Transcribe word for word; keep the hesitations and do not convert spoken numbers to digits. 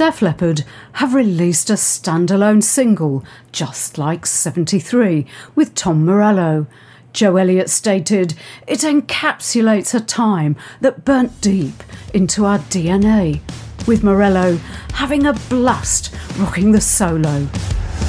Def Leppard have released a standalone single, Just Like seventy-three, with Tom Morello. Joe Elliott stated, "It encapsulates a time that burnt deep into our D N A," with Morello having a blast rocking the solo.